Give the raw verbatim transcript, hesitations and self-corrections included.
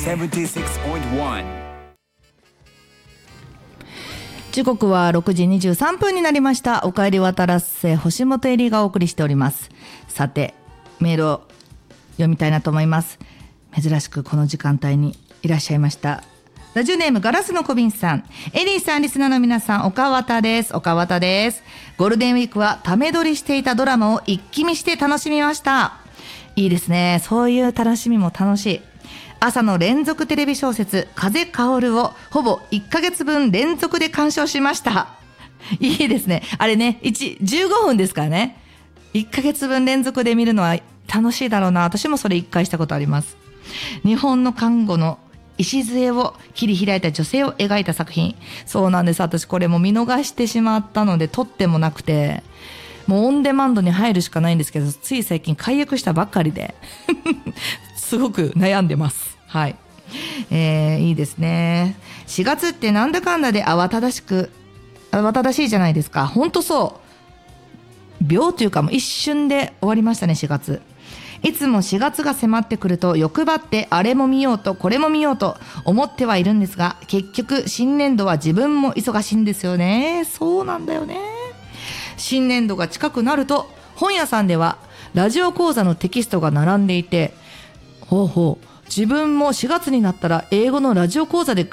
セブンティーシックスポイントワン。 時刻はろくじにじゅうさんぷんになりました。おかえり渡らせ星本エリがお送りしております。さてメールを読みたいなと思います。珍しくこの時間帯にいらっしゃいました。ラジオネームガラスの小瓶さん、エリーさん、リスナーの皆さん、岡渡です。岡渡です。ゴールデンウィークはため撮りしていたドラマを一気見して楽しみました。いいですね。そういう楽しみも楽しい。朝の連続テレビ小説風薫るをほぼいっかげつぶん連続で鑑賞しました。いいですね。あれね、じゅうごふんですからね。いっかげつぶん連続で見るのは楽しいだろうな。私もそれいっかいしたことあります。日本の看護の礎を切り開いた女性を描いた作品。そうなんです。私これも見逃してしまったので撮ってもなくて、もうオンデマンドに入るしかないんですけど、つい最近解約したばっかりですごく悩んでます。はい、えー、いいですね。しがつってなんだかんだで慌ただしく慌ただしいじゃないですか。ほんとそう、秒というかもう一瞬で終わりましたね。しがついつもしがつが迫ってくると欲張ってあれも見ようとこれも見ようと思ってはいるんですが、結局新年度は自分も忙しいんですよね。そうなんだよね。新年度が近くなると本屋さんではラジオ講座のテキストが並んでいて、ほうほう、自分もしがつになったら英語のラジオ講座で